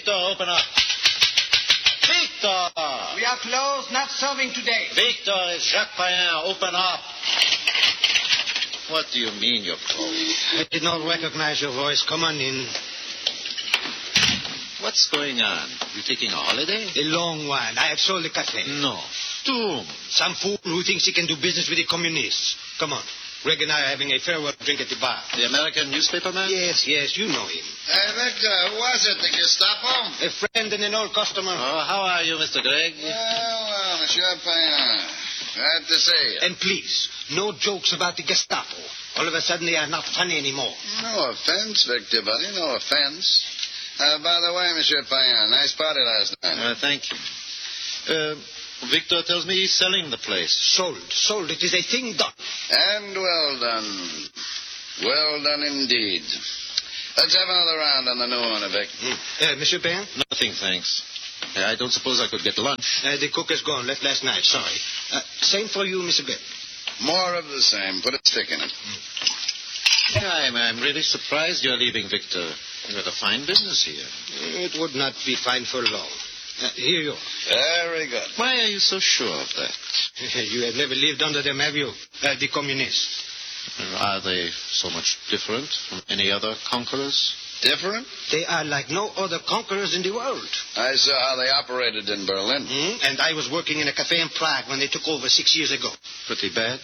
Victor, open up. Victor! We are closed, not serving today. Victor, it's Jacques Payen. Open up. What do you mean you're closed? I did not recognize your voice. Come on in. What's going on? You taking a holiday? A long one. I have sold the cafe. No. To whom? Some fool who thinks he can do business with the communists. Come on. Greg and I are having a farewell drink at the bar. The American newspaper man? Yes, you know him. Hey, Victor, who was it? The Gestapo? A friend and an old customer. Oh, how are you, Mr. Gregg? Well, Monsieur Payen. Glad to see you. And please, no jokes about the Gestapo. All of a sudden, they are not funny anymore. No offense, Victor, buddy. No offense. By the way, Monsieur Payen, nice party last night. Thank you. Victor tells me he's selling the place. Sold. It is a thing done. And well done. Well done indeed. Let's have another round on the new one, Vic. Monsieur Payen? Nothing, thanks. I don't suppose I could get lunch. The cook has gone. Left last night. Sorry. Same for you, Mr. Gregg. More of the same. Put a stick in it. I'm really surprised you're leaving, Victor. You've got a fine business here. It would not be fine for long. Here you are. Very good. Why are you so sure of that? You have never lived under them, have you? The communists. Are they so much different from any other conquerors? Different? They are like no other conquerors in the world. I saw how they operated in Berlin. And I was working in a cafe in Prague when they took over 6 years ago. Pretty bad?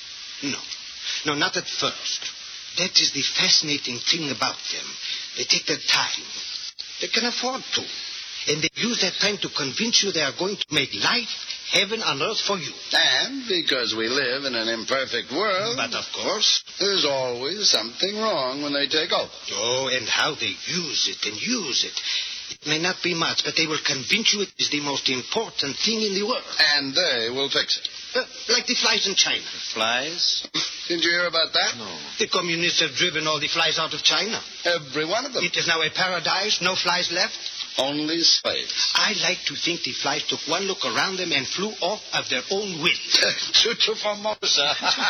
No, not at first. That is the fascinating thing about them. They take their time. They can afford to. And they use that time to convince you they are going to make life, heaven on earth for you. And because we live in an imperfect world... But of course... There's always something wrong when they take over. Oh, and how they use it and use it. It may not be much, but they will convince you it is the most important thing in the world. And they will fix it. Like the flies in China. The flies? Didn't you hear about that? No. The communists have driven all the flies out of China. Every one of them. It is now a paradise, no flies left. Only slaves. I like to think the flies took one look around them and flew off of their own will. Tutu Formosa.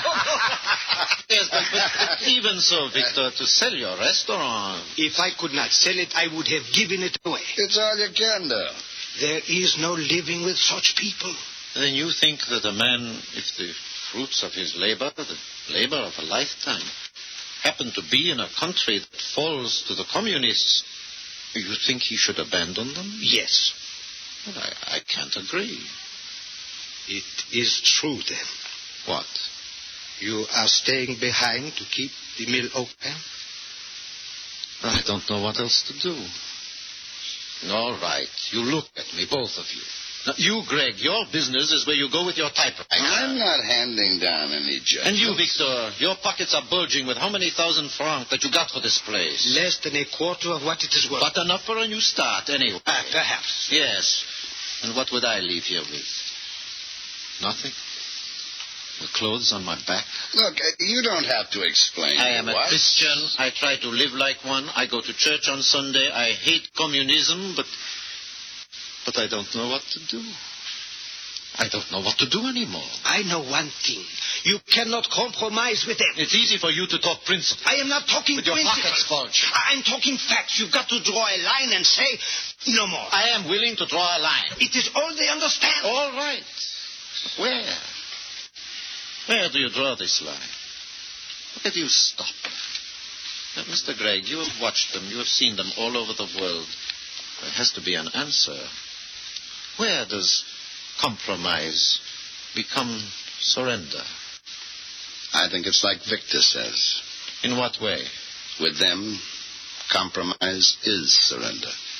Yes, but even so, Victor, to sell your restaurant... If I could not sell it, I would have given it away. It's all you can do. There is no living with such people. Then you think that a man, if the fruits of his labor, the labor of a lifetime, happen to be in a country that falls to the communists, you think he should abandon them? Yes. Well, I can't agree. It is true, then. What? You are staying behind to keep the mill open? I don't know what else to do. All right. You look at me, both of you. Now, you, Greg, your business is where you go with your typewriter. I'm not handing down any judgment. And you, Victor, your pockets are bulging with how many thousand francs that you got for this place? Less than a quarter of what it is worth. But enough for a new start, anyway. Perhaps. Yes. And what would I leave here with? Nothing? The clothes on my back? Look, you don't have to explain. I am a what? Christian. I try to live like one. I go to church on Sunday. I hate communism, but I don't know what to do. I don't know what to do anymore. I know one thing. You cannot compromise with them. It's easy for you to talk principle. I am not talking with your principles. pockets bulging. I'm talking facts. You've got to draw a line and say, no more. I am willing to draw a line. It is all they understand. All right. Where? Where do you draw this line? Where do you stop? Now, Mr. Gregg, you have watched them. You have seen them all over the world. There has to be an answer. Where does compromise become surrender? I think it's like Victor says. In what way? With them, compromise is surrender.